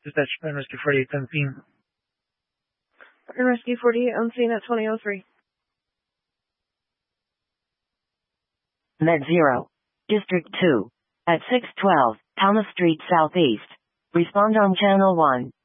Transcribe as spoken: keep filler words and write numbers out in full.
Dispatch Fire and Rescue forty-eight on scene. Fire and Rescue forty-eight on scene at twenty oh three. Med Zero. District two. At six twelve, Thomas Street Southeast. Respond on Channel one.